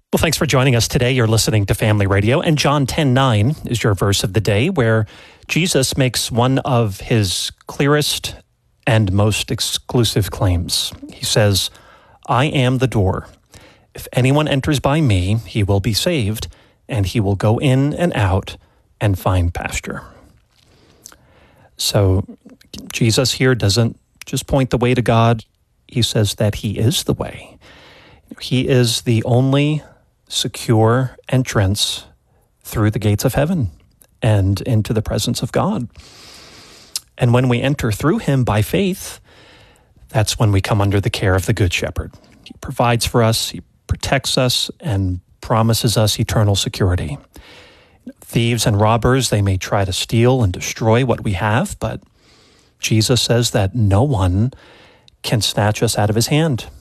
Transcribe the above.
Well, thanks for joining us today. You're listening to Family Radio, and John 10:9 is your verse of the day, where Jesus makes one of his clearest and most exclusive claims. He says, "I am the door. If anyone enters by me, he will be saved, and he will go in and out and find pasture." So Jesus here doesn't just point the way to God. He says that he is the way. He is the only secure entrance through the gates of heaven and into the presence of God. And when we enter through him by faith, that's when we come under the care of the Good Shepherd. He provides for us, he protects us, and promises us eternal security. Thieves and robbers, they may try to steal and destroy what we have, but Jesus says that no one can snatch us out of his hand.